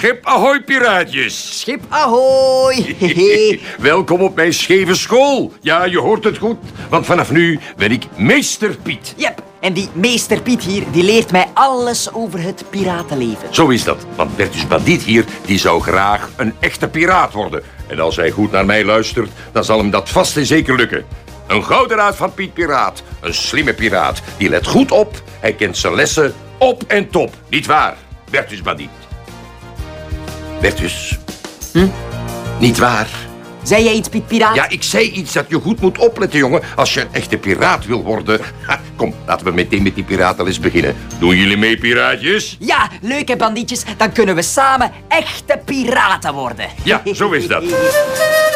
Schip ahoy, piraatjes. Schip ahoy. Welkom op mijn scheve school. Ja, je hoort het goed, want vanaf nu ben ik meester Piet. Yep. En die meester Piet hier, die leert mij alles over het piratenleven. Zo is dat, want Bertus Bandiet hier, die zou graag een echte piraat worden. En als hij goed naar mij luistert, dan zal hem dat vast en zeker lukken. Een gouden raad van Piet Piraat. Een slimme piraat. Die let goed op. Hij kent zijn lessen op en top. Niet waar, Bertus Bandiet? Bertus? Niet waar? Zei jij iets, Piet Piraat? Ja, ik zei iets dat je goed moet opletten, jongen. Als je een echte piraat wil worden. Kom, laten we meteen met die piratenles beginnen. Doen jullie mee, piraatjes? Ja, leuk hè, bandietjes. Dan kunnen we samen echte piraten worden. Ja, zo is dat.